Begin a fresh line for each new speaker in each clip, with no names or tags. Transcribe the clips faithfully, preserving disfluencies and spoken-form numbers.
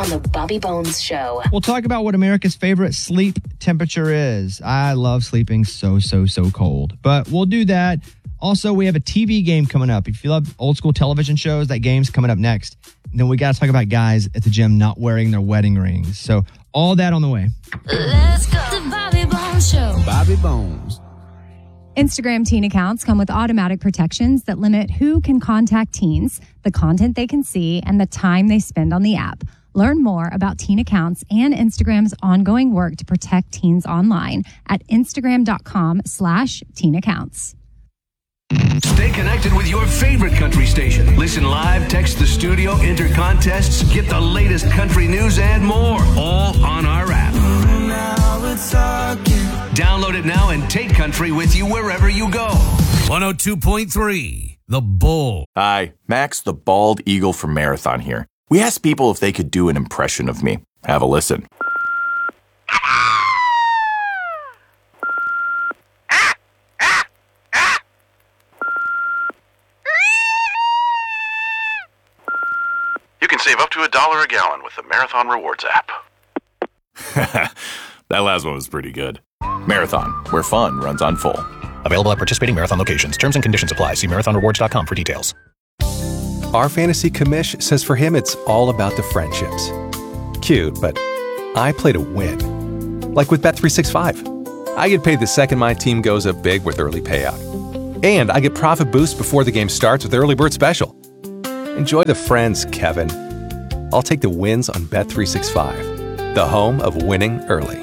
on the Bobby Bones Show.
We'll talk about what America's favorite sleep temperature is. I love sleeping so, so, so cold. But we'll do that. Also, we have a T V game coming up. If you love old school television shows, that game's coming up next. And then we got to talk about guys at the gym not wearing their wedding rings. So all that on the way.
Let's go. The Bobby Bones Show.
Bobby Bones.
Instagram teen accounts come with automatic protections that limit who can contact teens, the content they can see, and the time they spend on the app. Learn more about teen accounts and Instagram's ongoing work to protect teens online at Instagram.com slash teen accounts.
Stay connected with your favorite country station. Listen live, text the studio, enter contests, get the latest country news and more, all on our app. Now it's talking. Download it now and take country with you wherever you go. one oh two point three, The Bull.
Hi, Max the Bald Eagle from Marathon here. We asked people if they could do an impression of me. Have a listen.
You can save up to a dollar a gallon with the Marathon Rewards app.
That last one was pretty good. Marathon, where fun runs on full.
Available at participating Marathon locations. Terms and conditions apply. See marathon rewards dot com for details.
Our fantasy commish says for him it's all about the friendships. Cute, but I play to win. Like with Bet three sixty-five. I get paid the second my team goes up big with early payout. And I get profit boost before the game starts with Early Bird Special. Enjoy the friends, Kevin. I'll take the wins on Bet three sixty-five, the home of winning early.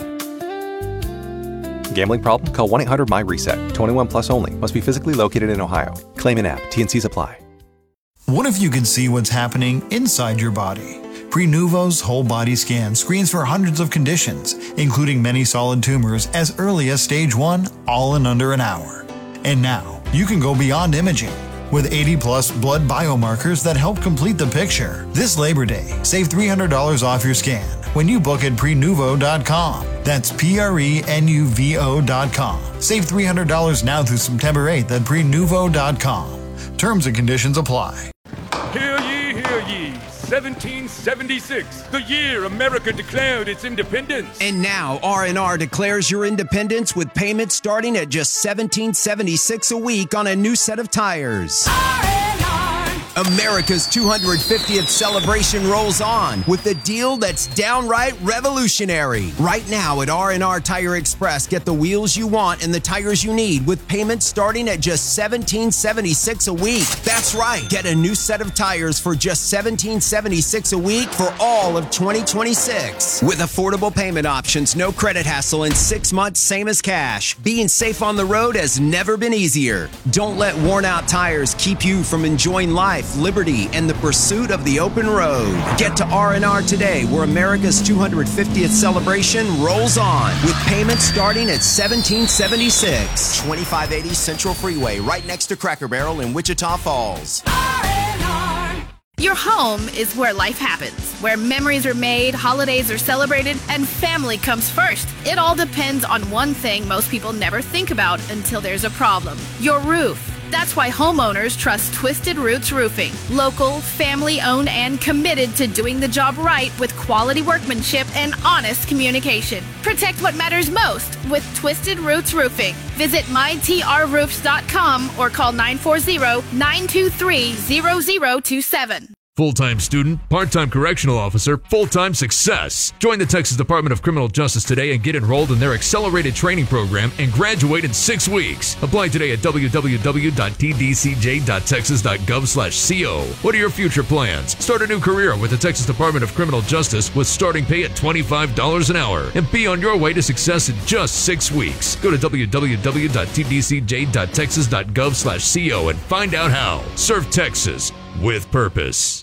Gambling problem? Call one eight hundred M Y reset. twenty-one plus only. Must be physically located in Ohio. Claim an app. T N Cs apply.
What if you could see what's happening inside your body? Prenuvo's whole body scan screens for hundreds of conditions, including many solid tumors as early as stage one, all in under an hour. And now, you can go beyond imaging. With eighty plus blood biomarkers that help complete the picture. This Labor Day, save three hundred dollars off your scan when you book at prenuvo dot com. That's P R E N U V O dot com. Save three hundred dollars now through September eighth at prenuvo dot com. Terms and conditions apply.
Hear ye, hear ye. seventeen seventy-six, the year America declared its independence.
And now R and R declares your independence with payments starting at just seventeen seventy-six a week on a new set of tires. R and R. America's two hundred fiftieth celebration rolls on with a deal that's downright revolutionary. Right now at R and R Tire Express, get the wheels you want and the tires you need with payments starting at just seventeen seventy-six a week. That's right. Get a new set of tires for just seventeen seventy-six a week for all of twenty twenty-six. With affordable payment options, no credit hassle, and six months same as cash. Being safe on the road has never been easier. Don't let worn out tires keep you from enjoying life, liberty, and the pursuit of the open road. Get to R and R today, where America's two hundred fiftieth celebration rolls on with payments starting at seventeen seventy-six. twenty-five eighty Central Freeway, right next to Cracker Barrel in Wichita Falls.
R and R. Your home is where life happens, where memories are made, holidays are celebrated, and family comes first. It all depends on one thing most people never think about until there's a problem: your roof. That's why homeowners trust Twisted Roots Roofing. Local, family-owned, and committed to doing the job right with quality workmanship and honest communication. Protect what matters most with Twisted Roots Roofing. Visit my t r roofs dot com or call nine four zero, nine two three, zero zero two seven.
Full-time student, part-time correctional officer, full-time success. Join the Texas Department of Criminal Justice today and get enrolled in their accelerated training program and graduate in six weeks. Apply today at w w w dot t d c j dot texas dot gov slash co. What are your future plans? Start a new career with the Texas Department of Criminal Justice with starting pay at twenty-five dollars an hour and be on your way to success in just six weeks. Go to w w w dot t d c j dot texas dot gov slash co and find out how. Serve Texas with purpose.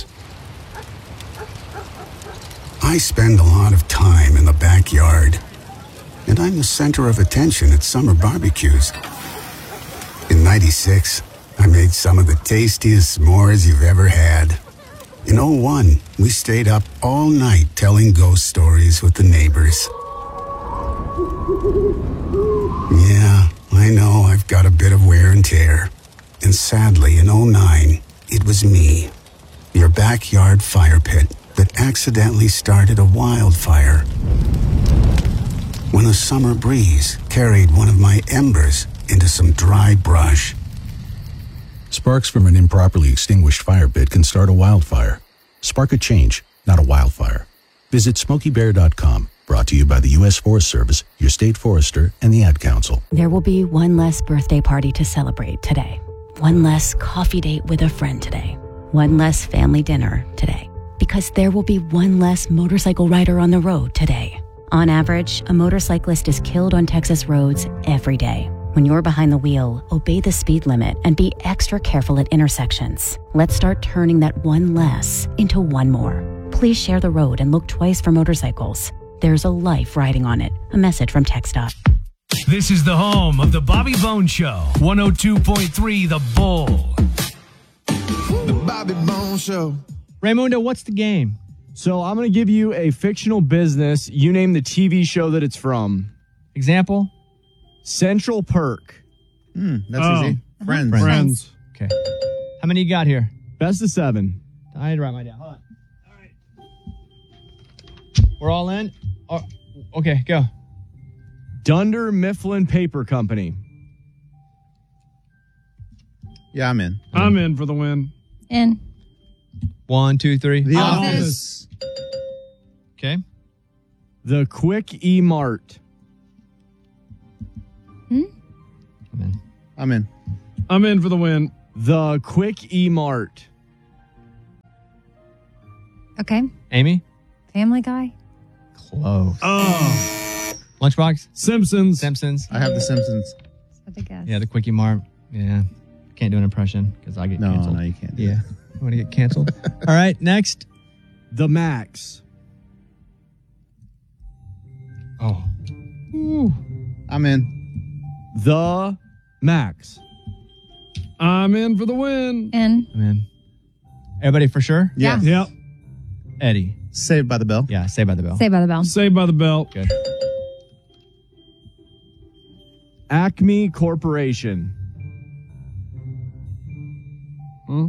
I spend a lot of time in the backyard, and I'm the center of attention at summer barbecues. In ninety-six, I made some of the tastiest s'mores you've ever had. In oh one, we stayed up all night telling ghost stories with the neighbors. Yeah, I know I've got a bit of wear and tear. And sadly, in oh nine, it was me, your backyard fire pit, that accidentally started a wildfire. When a summer breeze carried one of my embers into some dry brush.
Sparks from an improperly extinguished fire pit can start a wildfire. Spark a change, not a wildfire. Visit Smokey Bear dot com. Brought to you by the U S Forest Service, your state forester, and the Ad Council.
There will be one less birthday party to celebrate today. One less coffee date with a friend today. One less family dinner today. Because there will be one less motorcycle rider on the road today. On average, a motorcyclist is killed on Texas roads every day. When you're behind the wheel, obey the speed limit and be extra careful at intersections. Let's start turning that one less into one more. Please share the road and look twice for motorcycles. There's a life riding on it. A message from TxDOT.
This is the home of the Bobby Bone Show. one oh two point three The Bull.
The Bobby Bone Show. Raymundo, what's the game?
So I'm going to give you a fictional business. You name the T V show that it's from.
Example?
Central Perk.
Hmm, that's
Oh.
easy. Friends.
Friends. Friends.
Okay. How many you got here?
Best of seven.
I had to write mine down. Hold on. All right. We're all in? Oh, okay, go.
Dunder Mifflin Paper Company.
Yeah, I'm in.
I'm in for the win.
In.
One, two, three.
The Office.
Okay.
The Quick E Mart.
Hmm?
I'm in.
I'm in.
I'm in for the win.
The Quick E Mart.
Okay.
Amy?
Family Guy.
Close.
Oh.
Lunchbox?
Simpsons.
Simpsons.
I have The Simpsons.
That's a guess.
Yeah, the Quickie Mart. Yeah. Can't do an impression because I get
No,
canceled.
no, you can't do
Yeah. I want to get canceled. All right, next.
The Max.
Oh.
I'm in.
The Max.
I'm in for the win.
In.
I'm in. Everybody for sure?
Yes.
Yep.
Eddie.
Saved by the Bell.
Yeah, Saved by the Bell.
Saved by the Bell.
Saved by the Bell.
Good.
Acme Corporation.
Huh?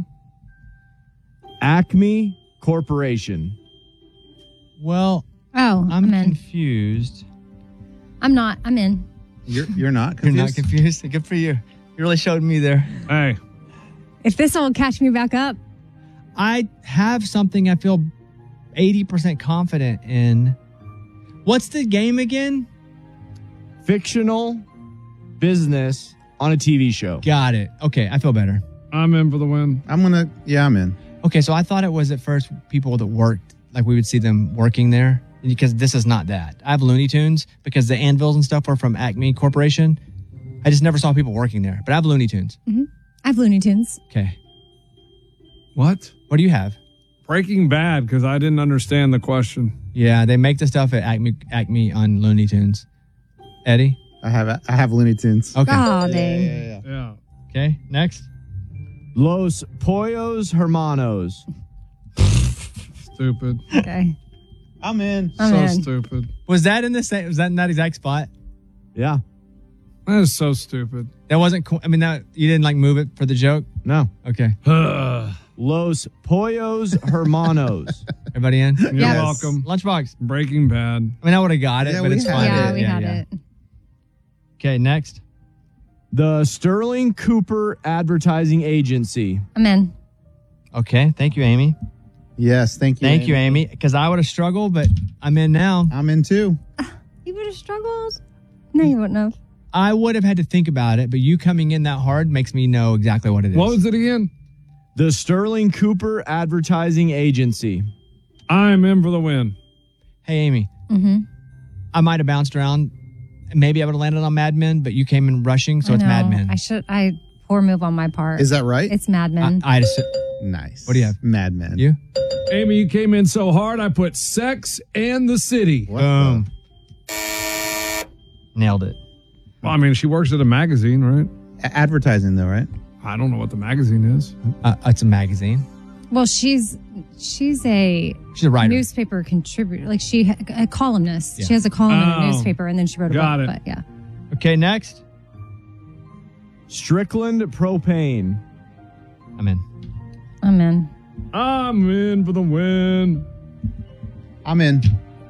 Acme Corporation.
Well,
Oh,
I'm,
I'm in.
confused.
I'm not. I'm in.
You're you're not
You're
confused?
not confused? Good for you. You really showed me there.
Hey.
If this will catch me back up.
I have something I feel eighty percent confident in. What's the game again?
Fictional business on a T V show.
Got it. Okay, I feel better.
I'm in for the win.
I'm gonna. Yeah, I'm in.
Okay, so I thought it was at first people that worked, like we would see them working there, because this is not that. I have Looney Tunes because the anvils and stuff were from Acme Corporation. I just never saw people working there, but I have Looney Tunes.
Mm-hmm. I have Looney Tunes.
Okay.
What?
What do you have?
Breaking Bad, because I didn't understand the question.
Yeah, they make the stuff at Acme, Acme on Looney Tunes. Eddie?
I have I have Looney Tunes.
Okay.
Oh,
Yeah,
dang.
yeah, yeah, yeah.
Yeah.
Okay, next.
Los Pollos Hermanos.
Stupid.
Okay.
I'm in.
I'm
so
in.
stupid.
Was that in the same, was that in that exact spot?
Yeah.
That is so stupid.
That wasn't cool. I mean, that you didn't like move it for the joke?
No.
Okay.
Los Pollos Hermanos.
Everybody in?
You're
Yes.
welcome.
Lunchbox.
Breaking Bad.
I mean, I would have got it,
Yeah,
but
we
it's
had
fine.
it.
Yeah, we had it.
Okay, next.
The Sterling Cooper Advertising Agency.
I'm in.
Okay, thank you, Amy.
Yes, thank you.
Thank you, Amy, because I would have struggled, but I'm in now.
I'm in too.
You would have struggled? No, you wouldn't have.
I would have had to think about it, but you coming in that hard makes me know exactly what it is.
What was it again?
The Sterling Cooper Advertising Agency.
I'm in for the win.
Hey, Amy,
Mm-hmm.
I might have bounced around. Maybe I would have landed on Mad Men, but you came in rushing, so
I
it's
know.
Mad Men.
I should. I poor move on my part.
Is that right?
It's Mad Men.
I, I'd assu-
Nice.
What do you have?
Mad Men.
You?
Amy, you came in so hard, I put Sex and the City.
What
Boom. Nailed it.
Well, I mean, she works at a magazine, right?
the- A- advertising though, right?
I don't know what the magazine is.
Uh, it's a magazine.
Well, she's she's a
She's a writer.
newspaper contributor. Like she a columnist.
Yeah.
She has a column in
Oh.
a newspaper, and then she wrote a
Got
book.
it.
But yeah,
Okay, next.
Strickland Propane.
I'm in.
I'm in.
I'm in for the win.
I'm in.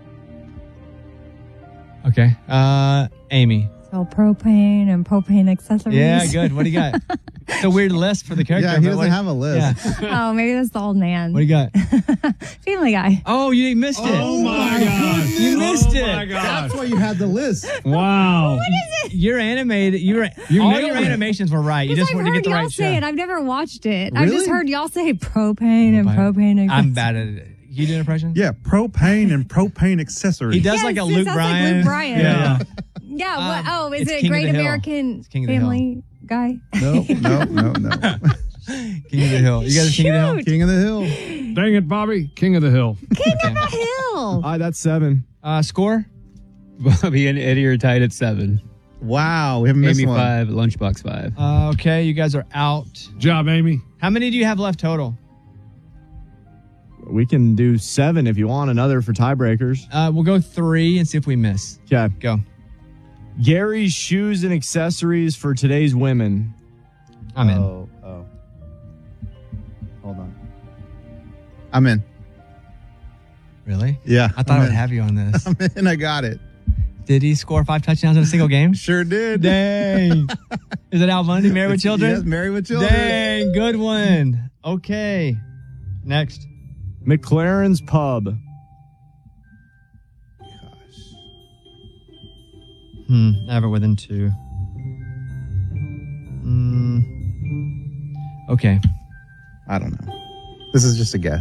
Okay. Uh, Amy.
So propane and propane accessories.
Yeah, good. What do you got? It's a weird list for the character.
Yeah, he
but
doesn't
what-
have a list.
Yeah.
Oh, maybe that's the old man.
What do you got?
Family Guy.
Oh, you missed it.
Oh my God.
You missed
Oh
it.
my God.
That's why you had the list.
Wow.
What is it?
You're animated. You were
You
all
nailed
your
it.
animations were right. You
Because
just
I've
wanted to
heard
get the
y'all
right
say
show.
it. I've never watched it. I've just
Really?
heard y'all say propane and propane accessories.
I'm bad at it. You do an impression?
Yeah, propane and propane accessories.
He does
Yes,
like a
it
Luke
sounds like
Bryan.
Luke Bryan.
Yeah.
Yeah. What,
Um,
oh, is
it's
it
King of
Great
the Hill.
American
King of the Hill.
Family Guy?
No, no, no, no.
King of the Hill. You guys are King of the Hill?
Shoot.
King of the Hill.
Dang it, Bobby. King of the Hill.
King of the Hill.
All right, that's seven.
Uh, score?
Bobby and Eddie are tied at seven.
Wow, we haven't missed
Amy
one.
five, Lunchbox five.
Uh, okay, you guys are out.
Job, Amy.
How many do you have left total?
We can do seven if you want another for tiebreakers.
Uh, we'll go three and see if we miss.
Okay.
Go.
Gary's shoes and accessories for today's women.
I'm in.
Oh, oh. Hold on. I'm in.
Really?
Yeah.
I thought
I'm
I would
in.
have you on this.
I'm in. I got it.
Did he score five touchdowns in a single game?
Sure did.
Dang. Is it Al Bundy, Married with Children?
Yes, Married with Children.
Dang, good one. Okay. Next.
McLaren's Pub.
Hmm. Never within two. Hmm. Okay.
I don't know. This is just a guess.